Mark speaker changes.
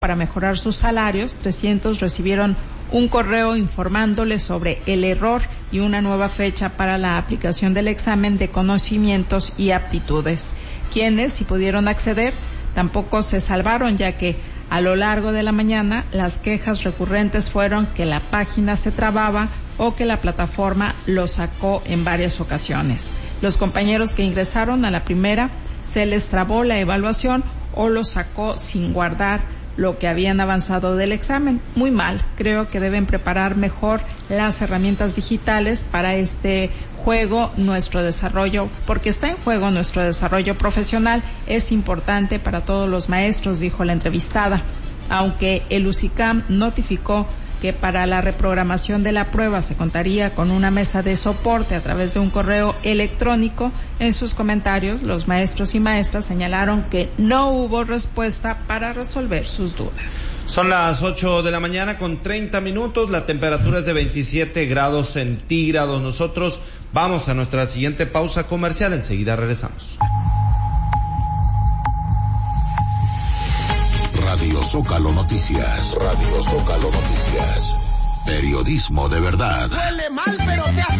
Speaker 1: para mejorar sus salarios. 300 recibieron un correo informándoles sobre el error y una nueva fecha para la aplicación del examen de conocimientos y aptitudes. Quienes, si pudieron acceder, tampoco se salvaron, ya que a lo largo de la mañana las quejas recurrentes fueron que la página se trababa o que la plataforma lo sacó en varias ocasiones. Los compañeros que ingresaron a la primera se les trabó la evaluación o lo sacó sin guardar lo que habían avanzado del examen. Muy mal. Creo que deben preparar mejor las herramientas digitales para este juego, nuestro desarrollo, porque está en juego nuestro desarrollo profesional. Es importante para todos los maestros, dijo la entrevistada. Aunque el UCICAM notificó que para la reprogramación de la prueba se contaría con una mesa de soporte a través de un correo electrónico, en sus comentarios los maestros y maestras señalaron que no hubo respuesta para resolver sus dudas.
Speaker 2: Son las 8 de la mañana con 30 minutos, la temperatura es de 27 grados centígrados. Nosotros vamos a nuestra siguiente pausa comercial, enseguida regresamos.
Speaker 3: Radio Zócalo Noticias. Radio Zócalo Noticias. Periodismo de verdad.
Speaker 4: Huele mal, pero te hace